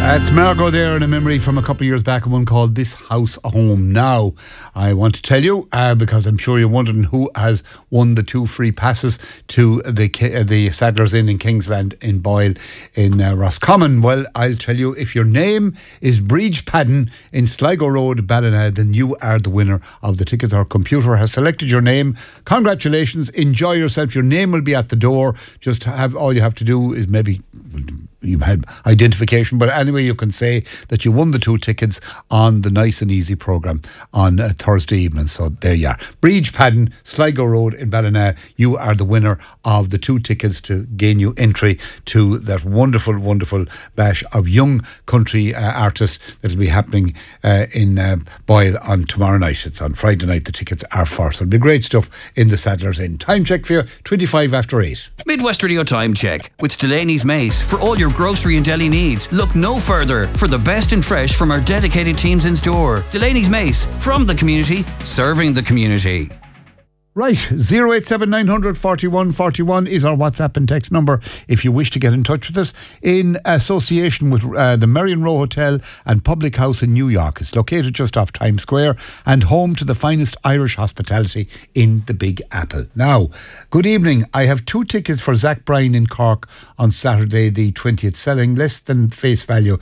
That's Margot there in a memory from a couple of years back, one called This House a Home. Now, I want to tell you, because I'm sure you're wondering who has won the 2 free passes to the Sadler's Inn in Kingsland in Boyle in Roscommon. Well, I'll tell you, if your name is Breach Padden in Sligo Road, Ballina, then you are the winner of the tickets. Our computer has selected your name. Congratulations, enjoy yourself. Your name will be at the door. Just all you have to do is maybe you had identification, but anyway, you can say that you won the 2 tickets on the Nice and Easy programme on Thursday evening. So there you are. Breach Padden, Sligo Road in Ballina, you are the winner of the 2 tickets to gain you entry to that wonderful, wonderful bash of young country artists that will be happening in Boyle on tomorrow night. It's on Friday night, the tickets are for. So it'll be great stuff in the Sadler's Inn. Time check for you, 25 after 8. Midwest Radio Time Check with Delaney's Mace. For all your grocery and deli needs, look no further for the best and fresh from our dedicated teams in store. Delaney's Mace, from the community, serving the community. Right, 087 900 41 41 is our WhatsApp and text number if you wish to get in touch with us in association with the Marion Row Hotel and Public House in New York. It's located just off Times Square and home to the finest Irish hospitality in the Big Apple. Now, good evening. I have 2 tickets for Zach Bryan in Cork on Saturday the 20th, selling less than face value,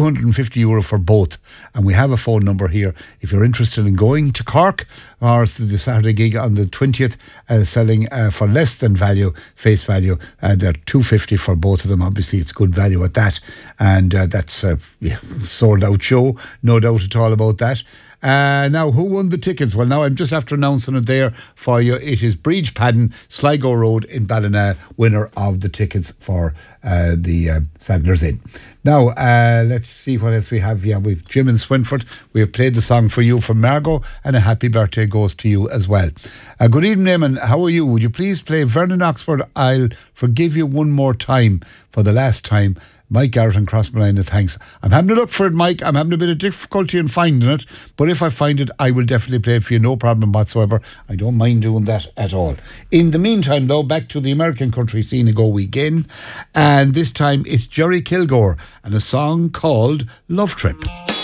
€250 for both. And we have a phone number here if you're interested in going to Cork or the Saturday gig on the 20th, selling for less than face value. They're $250 for both of them. Obviously, it's good value at that. And that's a sold out show, no doubt at all about that. Now, who won the tickets? Well, now I'm just after announcing it there for you. It is Breach Padden, Sligo Road in Ballina, winner of the tickets for the Sadler's Inn. Now, let's see what else we have. Yeah, we've Jim in Swinford. We have played the song for you from Margot, and a happy birthday goes to you as well. Good evening, Eamon. How are you? Would you please play Vernon Oxford, I'll Forgive You One More Time for the last time? Mike Garrett and Crossmolina, thanks. I'm having to look for it, Mike. I'm having a bit of difficulty in finding it, but if I find it, I will definitely play it for you, no problem whatsoever. I don't mind doing that at all. In the meantime, though, back to the American country scene and go weekend, and this time it's Jerry Kilgore and a song called Love Trip.